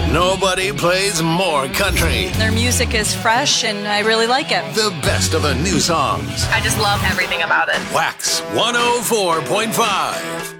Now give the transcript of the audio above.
Nobody plays more country. Their music is fresh and I really like it. The best of the new songs. I just love everything about it. Wax 104.5.